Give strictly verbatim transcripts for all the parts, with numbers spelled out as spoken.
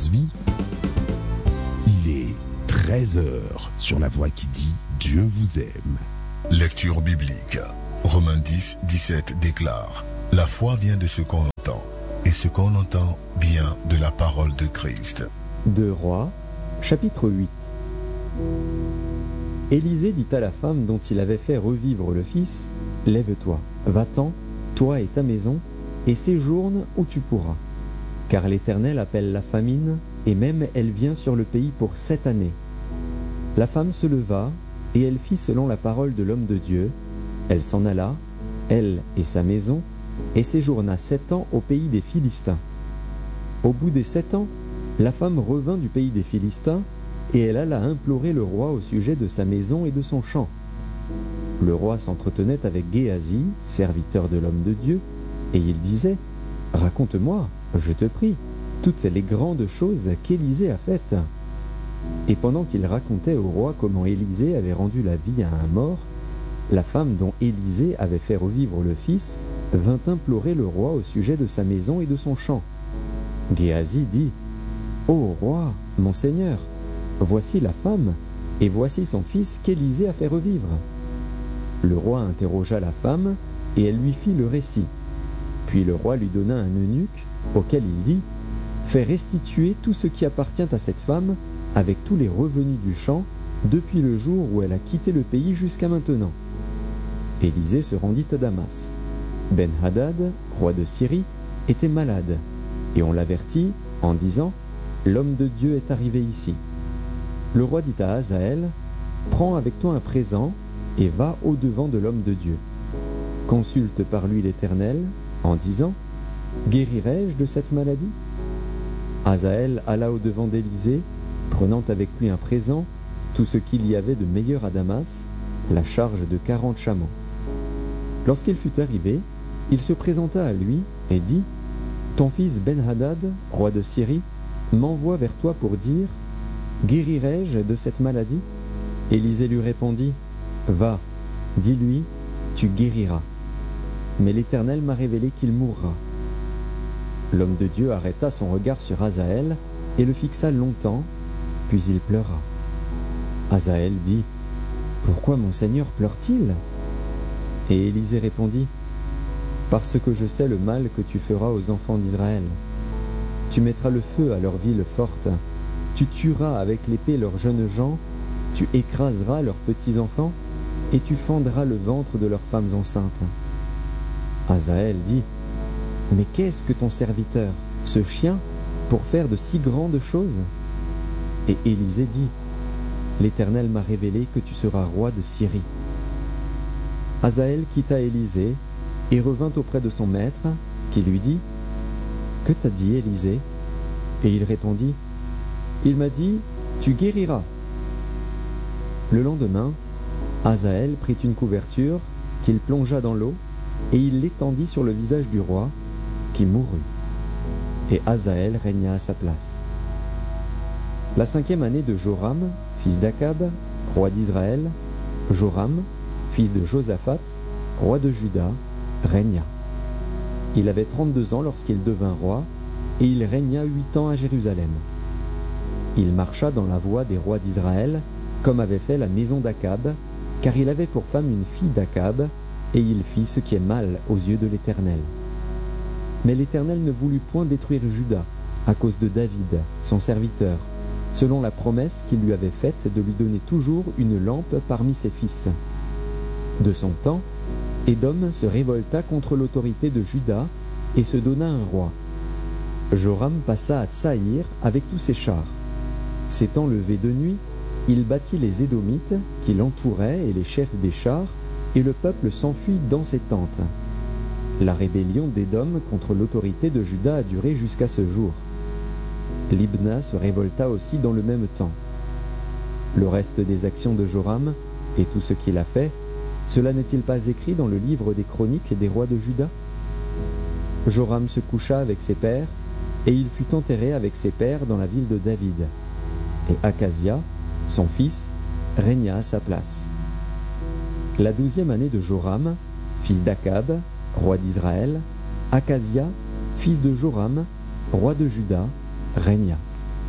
précieuse vie. Il est treize heures sur la voix qui dit Dieu vous aime. Lecture biblique. Romains dix, dix-sept déclare: La foi vient de ce qu'on entend, et ce qu'on entend vient de la parole de Christ. Deux Rois, chapitre huit. Élisée dit à la femme dont il avait fait revivre le fils: Lève-toi, va-t'en, toi et ta maison, et séjourne où tu pourras. Car l'Éternel appelle la famine, et même elle vient sur le pays pour sept années. La femme se leva, et elle fit selon la parole de l'homme de Dieu. Elle s'en alla, elle et sa maison, et séjourna sept ans au pays des Philistins. Au bout des sept ans, la femme revint du pays des Philistins, et elle alla implorer le roi au sujet de sa maison et de son champ. Le roi s'entretenait avec Géasi, serviteur de l'homme de Dieu, et il disait: Raconte-moi, je te prie, toutes les grandes choses qu'Élisée a faites. Et pendant qu'il racontait au roi comment Élisée avait rendu la vie à un mort, la femme dont Élisée avait fait revivre le fils vint implorer le roi au sujet de sa maison et de son champ. Géasi dit: Ô roi, mon seigneur, voici la femme, et voici son fils qu'Élisée a fait revivre. Le roi interrogea la femme, et elle lui fit le récit. Puis le roi lui donna un eunuque, auquel il dit: Fais restituer tout ce qui appartient à cette femme, avec tous les revenus du champ, depuis le jour où elle a quitté le pays jusqu'à maintenant. Élisée se rendit à Damas. Ben-Hadad, roi de Syrie, était malade, et on l'avertit en disant: L'homme de Dieu est arrivé ici. Le roi dit à Hazaël: Prends avec toi un présent, et va au-devant de l'homme de Dieu. Consulte par lui l'Éternel, en disant: Guérirai-je de cette maladie? Hazaël alla au-devant d'Élisée, prenant avec lui un présent, tout ce qu'il y avait de meilleur à Damas, la charge de quarante chameaux. Lorsqu'il fut arrivé, il se présenta à lui et dit: Ton fils Ben-Hadad, roi de Syrie, m'envoie vers toi pour dire: Guérirai-je de cette maladie? Élisée lui répondit: Va, dis-lui, tu guériras. Mais l'Éternel m'a révélé qu'il mourra. L'homme de Dieu arrêta son regard sur Hazaël et le fixa longtemps, puis il pleura. Hazaël dit: Pourquoi mon Seigneur pleure-t-il? Et Élisée répondit: Parce que je sais le mal que tu feras aux enfants d'Israël. Tu mettras le feu à leurs villes fortes, tu tueras avec l'épée leurs jeunes gens, tu écraseras leurs petits-enfants, et tu fendras le ventre de leurs femmes enceintes. Hazaël dit: Mais qu'est-ce que ton serviteur, ce chien, pour faire de si grandes choses? Et Élisée dit: L'Éternel m'a révélé que tu seras roi de Syrie. Hazaël quitta Élisée et revint auprès de son maître, qui lui dit: Que t'a dit Élisée? Et il répondit: Il m'a dit: Tu guériras. Le lendemain, Hazaël prit une couverture qu'il plongea dans l'eau, et il l'étendit sur le visage du roi, qui mourut. Et Hazaël régna à sa place. La cinquième année de Joram, fils d'Akab, roi d'Israël, Joram, fils de Josaphat, roi de Juda, régna. Il avait trente-deux ans lorsqu'il devint roi, et il régna huit ans à Jérusalem. Il marcha dans la voie des rois d'Israël, comme avait fait la maison d'Akab, car il avait pour femme une fille d'Akab, et il fit ce qui est mal aux yeux de l'Éternel. Mais l'Éternel ne voulut point détruire Juda, à cause de David, son serviteur, selon la promesse qu'il lui avait faite de lui donner toujours une lampe parmi ses fils. De son temps, Édom se révolta contre l'autorité de Juda et se donna un roi. Joram passa à Tsaïr avec tous ses chars. S'étant levé de nuit, il battit les Édomites qui l'entouraient et les chefs des chars, et le peuple s'enfuit dans ses tentes. La rébellion d'Édom contre l'autorité de Juda a duré jusqu'à ce jour. Libna se révolta aussi dans le même temps. Le reste des actions de Joram et tout ce qu'il a fait, cela n'est-il pas écrit dans le livre des chroniques des rois de Juda? Joram se coucha avec ses pères, et il fut enterré avec ses pères dans la ville de David. Et Akazia, son fils, régna à sa place. La douzième année de Joram, fils d'Akab, roi d'Israël, Akazia, fils de Joram, roi de Juda, régna.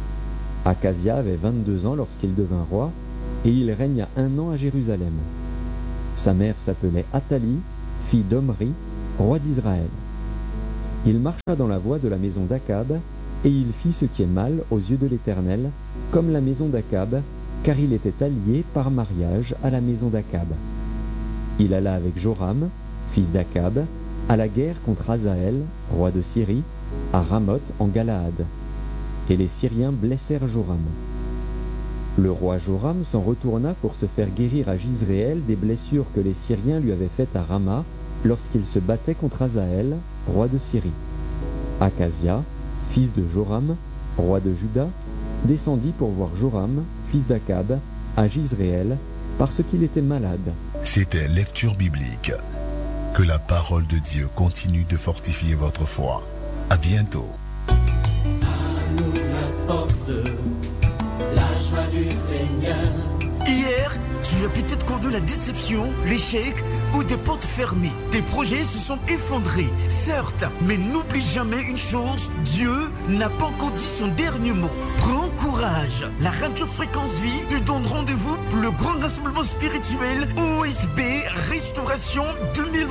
Acasia avait vingt-deux ans lorsqu'il devint roi, et il régna un an à Jérusalem. Sa mère s'appelait Athalie, fille d'Omri, roi d'Israël. Il marcha dans la voie de la maison d'Akab, et il fit ce qui est mal aux yeux de l'Éternel, comme la maison d'Akab, car il était allié par mariage à la maison d'Akab. Il alla avec Joram, fils d'Akab, à la guerre contre Hazaël, roi de Syrie, à Ramoth en Galaad. Et les Syriens blessèrent Joram. Le roi Joram s'en retourna pour se faire guérir à Jizréel des blessures que les Syriens lui avaient faites à Rama lorsqu'il se battait contre Hazaël, roi de Syrie. Acasia, fils de Joram, roi de Juda, descendit pour voir Joram, fils d'Akab, à Jizréel, parce qu'il était malade. C'était Lecture biblique. Que la parole de Dieu continue de fortifier votre foi. À bientôt. À nous la force, la joie du Seigneur. Hier, tu as peut-être connu la déception, l'échec ou des portes fermées. Tes projets se sont effondrés, certes, mais n'oublie jamais une chose, Dieu n'a pas encore dit son dernier mot. Prends courage. La radio Fréquence Vie te donne rendez-vous pour le grand rassemblement spirituel O S B Restauration deux mille vingt.